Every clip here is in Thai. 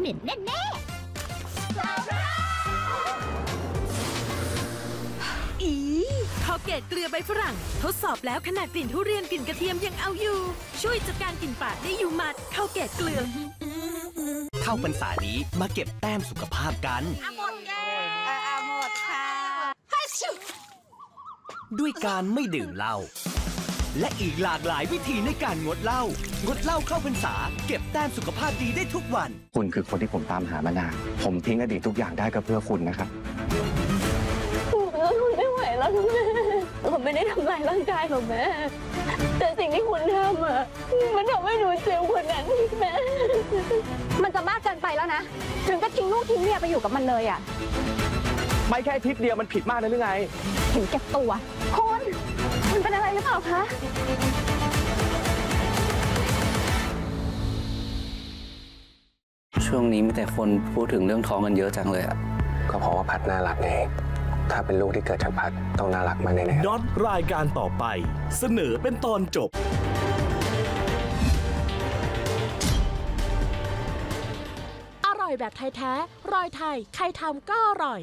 เหม็นแน่คอลเกตเกลือใบฝรั่งทดสอบแล้วขนาดกลิ่นทุเรียนกลิ่นกระเทียมยังเอาอยู่ช่วยจัดการกลิ่นปากได้อยู่หมัดคอลเกตเกลือเข้าพรรษานี้มาเก็บแต้มสุขภาพกันหมดหมดค่ะด้วยการไม่ดื่มเหล้าและอีกหลากหลายวิธีในการงดเหล้าเข้าพรรษาเก็บแต้มสุขภาพดีได้ทุกวันคุณคือคนที่ผมตามหามานานผมทิ้งอดีตทุกอย่างได้ก็เพื่อคุณนะครับคุณไม่ไหวแล้วแม่ผมไม่ได้ทำลายร่างกายของแม่แต่สิ่งที่คุณทำมันทำให้หนูเจ็บคนนั้นแม่มันจะมากเกินไปแล้วนะถึงก็ทิ้งลูกทิ้งเมียไปอยู่กับมันเลยไม่แค่ทิศเดียวมันผิดมากเลยหรือไงเห็นแก่ตัวคุณเป็นอะไรหรือเปล่าคะช่วงนี้มีแต่คนพูดถึงเรื่องท้องกันเยอะจังเลยอะก็เพราะว่าพัดน่ารักเองถ้าเป็นลูกที่เกิดจากพัดต้องน่ารักมากแน่ๆน็อตรายการต่อไปเสนอเป็นตอนจบอร่อยแบบไทยแท้รอยไทยใครทำก็อร่อย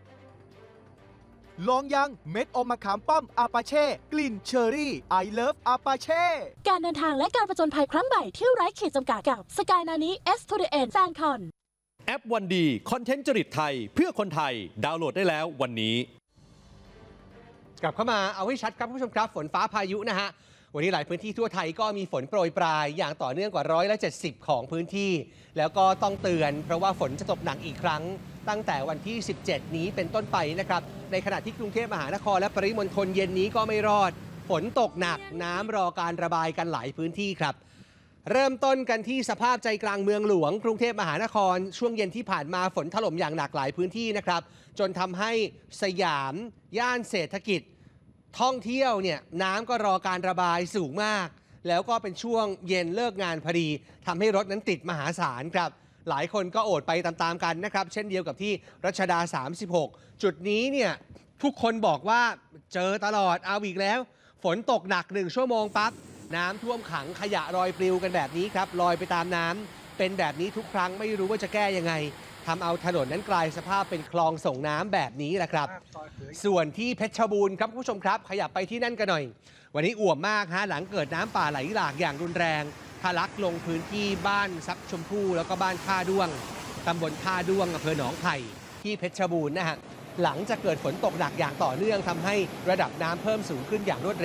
ลองยังเม็ดอมมะขามป้อมอาปาเช่กลิ่นเชอรี่ไอเลิฟอาปาเช่การเดินทางและการผจญภัยครั้งใหม่ที่ไร้ขีดจำกัดกับสกายนานี้ S to the End แฟนคอนแอปวันดีคอนเทนต์จริตไทยเพื่อคนไทยดาวน์โหลดได้แล้ววันนี้กลับเข้ามาเอาให้ชัดครับผู้ชมครับฝนฟ้าพายุนะฮะวันนี้หลายพื้นที่ทั่วไทยก็มีฝนโปรยปลายอย่างต่อเนื่องกว่า170ของพื้นที่แล้วก็ต้องเตือนเพราะว่าฝนจะตกหนักอีกครั้งตั้งแต่วันที่17นี้เป็นต้นไปนะครับในขณะที่กรุงเทพมหานครและปริมณฑลเย็นนี้ก็ไม่รอดฝนตกหนักน้ำรอการระบายกันหลายพื้นที่ครับเริ่มต้นกันที่สภาพใจกลางเมืองหลวงกรุงเทพมหานครช่วงเย็นที่ผ่านมาฝนถล่มอย่างหนักหลายพื้นที่นะครับจนทำให้สยามย่านเศรษฐกิจท่องเที่ยวเนี่ยน้ำก็รอการระบายสูงมากแล้วก็เป็นช่วงเย็นเลิกงานพอดีทำให้รถนั้นติดมหาศาลครับหลายคนก็โอดไปตามๆกันนะครับเช่นเดียวกับที่รัชดา36จุดนี้เนี่ยทุกคนบอกว่าเจอตลอดเอาอีกแล้วฝนตกหนัก1ชั่วโมงปั๊บน้ำท่วมขังขยะลอยปลิวกันแบบนี้ครับลอยไปตามน้ำเป็นแบบนี้ทุกครั้งไม่รู้ว่าจะแก้ยังไงทำเอาถนนนั้นกลายสภาพเป็นคลองส่งน้ำแบบนี้แหละครับส่วนที่เพชรบูรณ์ครับผู้ชมครับขยับไปที่นั่นกันหน่อยวันนี้อ่วมมากฮะหลังเกิดน้ำป่าไหลหลากอย่างรุนแรงทะลักลงพื้นที่บ้านซับชมพู่แล้วก็บ้านท่าด้วงตำบลท่าด้วงอำเภอหนองไผ่ที่เพชรบูรณ์นะฮะหลังจากเกิดฝนตกหนักอย่างต่อเนื่องทำให้ระดับน้ำเพิ่มสูงขึ้นอย่างรวดเร็ว